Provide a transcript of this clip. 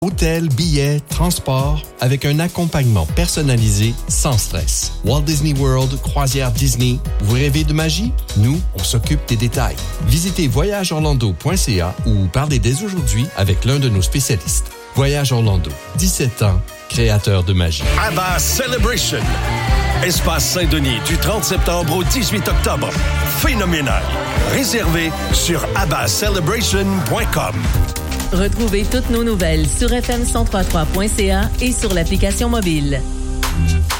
Hôtel, billets, transport, avec un accompagnement personnalisé sans stress. Walt Disney World, croisière Disney. Vous rêvez de magie? Nous, on s'occupe des détails. Visitez voyageorlando.ca ou parlez dès aujourd'hui avec l'un de nos spécialistes. Voyage Orlando, 17 ans, créateur de magie. ABBA Celebration. Espace Saint-Denis du 30 septembre au 18 octobre. Phénoménal. Réservé sur abbacelebration.com. Retrouvez toutes nos nouvelles sur fm1033.ca et sur l'application mobile.